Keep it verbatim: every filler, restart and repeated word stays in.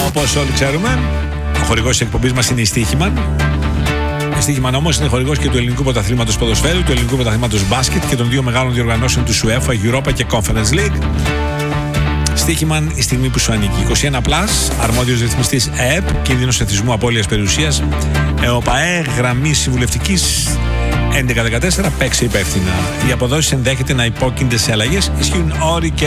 όπως όλοι ξέρουμε, ο χορηγός της εκπομπής μας είναι η Στοίχημαν. Η Στοίχημαν όμως είναι χορηγός και του Ελληνικού Πρωταθλήματος Ποδοσφαίρου, του Ελληνικού Πρωταθλήματος Μπάσκετ και των δύο μεγάλων διοργανώσεων του UEFA, Europa και Conference League. Στοίχημαν, η στιγμή που σου ανήκει. είκοσι ένα πλας, αρμόδιος ρυθμιστής ΕΕΠ, κίνδυνος εθισμού απώλειας περιουσίας, ΕΟΠΑΕ, γραμμή συμβουλευτικής έντεκα δεκατέσσερα, παίξε υπεύθυνα. Οι αποδόσεις ενδέχεται να υπόκεινται σε αλλαγές, ισχύουν όροι και